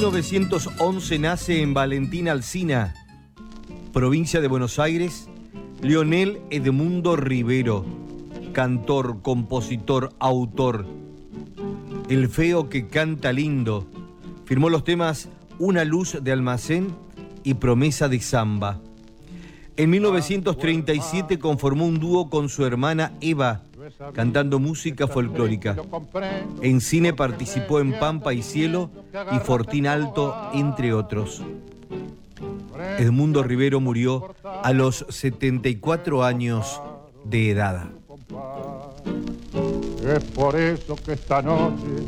1911 nace en Valentín Alsina, provincia de Buenos Aires, Leonel Edmundo Rivero, cantor, compositor, autor. El feo que canta lindo. Firmó los temas Una luz de almacén y Promesa de samba. En 1937 conformó un dúo con su hermana Eva, cantando música folclórica. En cine participó en Pampa y Cielo y Fortín Alto, entre otros. Edmundo Rivero murió a los 74 años de edad. Es por eso que esta noche